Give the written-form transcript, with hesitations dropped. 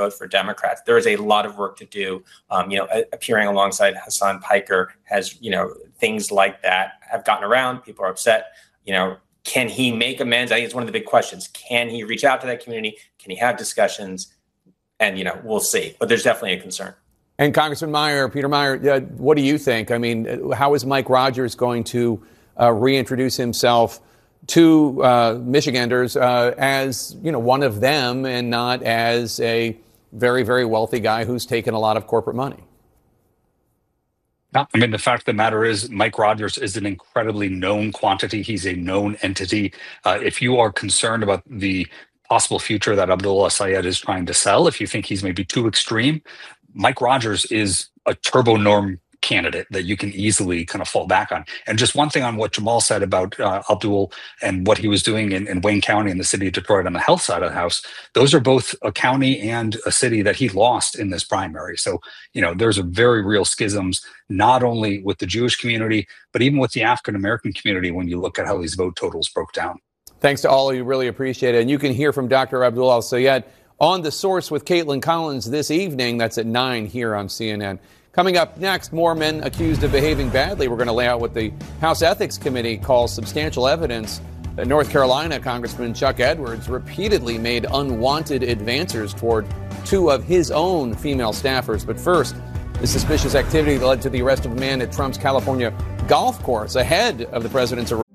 vote for Democrats. There is a lot of work to do. Appearing alongside Hassan Piker has, things like that have gotten around. People are upset. Can he make amends? I think it's one of the big questions. Can he reach out to that community? Can he have discussions? And, we'll see. But there's definitely a concern. And Congressman Peter Meijer, what do you think? I mean, how is Mike Rogers going to reintroduce himself to Michiganders as, one of them and not as a very, very wealthy guy who's taken a lot of corporate money? I mean, the fact of the matter is Mike Rogers is an incredibly known quantity. He's a known entity. If you are concerned about the possible future that Abdullah Sayed is trying to sell, if you think he's maybe too extreme, Mike Rogers is a turbo norm candidate that you can easily kind of fall back on. And just one thing on what Jamal said about Abdul and what he was doing in Wayne County in the city of Detroit on the health side of the house, those are both a county and a city that he lost in this primary. So, there's a very real schisms, not only with the Jewish community, but even with the African-American community when you look at how these vote totals broke down. Thanks to all of you. Really appreciate it. And you can hear from Dr. Abdullah Sayed on The Source with Caitlin Collins this evening. That's at 9 here on CNN. Coming up next, more men accused of behaving badly. We're going to lay out what the House Ethics Committee calls substantial evidence that North Carolina Congressman Chuck Edwards repeatedly made unwanted advances toward 2 of his own female staffers. But first, the suspicious activity that led to the arrest of a man at Trump's California golf course ahead of the president's arrest.